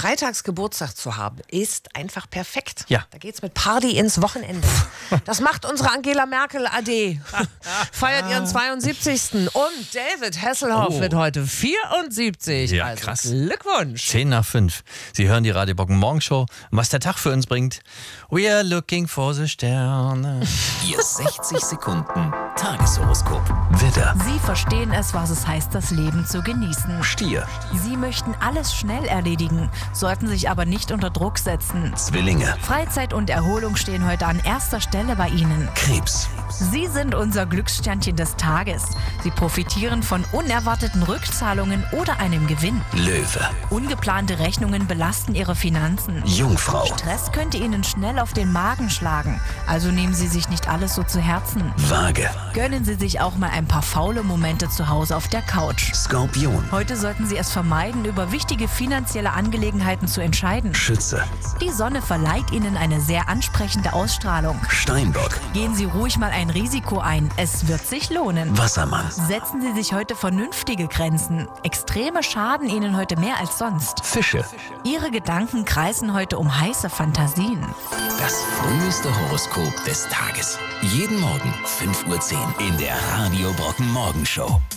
freitags Geburtstag zu haben, ist einfach perfekt. Ja. Da geht's mit Party ins Wochenende. Das macht unsere Angela Merkel AD. Feiert ihren 72. Und David Hasselhoff wird heute 74. Ja, also krass. Glückwunsch. 5:10. Sie hören die Radio Brocken Morgenshow. Und was der Tag für uns bringt, we are looking for the Sterne. Ihr 60 Sekunden Tageshoroskop. Widder, Sie verstehen es, was es heißt, das Leben zu genießen. Stier, Sie möchten alles schnell erledigen, sollten sich aber nicht unter Druck setzen. Zwillinge, Freizeit und Erholung stehen heute an erster Stelle bei Ihnen. Krebs, Sie sind unser Glückssternchen des Tages. Sie profitieren von unerwarteten Rückzahlungen oder einem Gewinn. Löwe, Ungeplante Rechnungen belasten Ihre Finanzen. Jungfrau, Stress könnte Ihnen schnell auf den Magen schlagen, also nehmen Sie sich nicht alles so zu Herzen. Waage, Gönnen Sie sich auch mal ein paar faule Momente zu Hause auf der Couch. Skorpion, Heute sollten Sie es vermeiden, über wichtige finanzielle Angelegenheiten zu entscheiden. Schütze, Die Sonne verleiht Ihnen eine sehr ansprechende Ausstrahlung. Steinbock, Gehen Sie ruhig mal ein Risiko ein, es wird sich lohnen. Wassermann, Setzen Sie sich heute vernünftige Grenzen. Extreme schaden Ihnen heute mehr als sonst. Fische. Ihre Gedanken kreisen heute um heiße Fantasien. Das früheste Horoskop des Tages. Jeden Morgen 5:10 Uhr in der Radio Brocken Morgenshow.